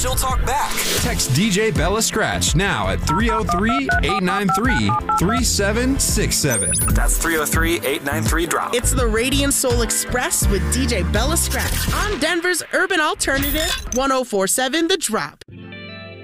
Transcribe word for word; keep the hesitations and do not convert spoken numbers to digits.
She'll talk back. Text D J Bella Scratch now at three oh three, eight nine three, three seven six seven. That's three oh three, eight nine three, drop. It's the Radiant Soul Express with D J Bella Scratch on Denver's Urban Alternative, one oh four point seven The Drop.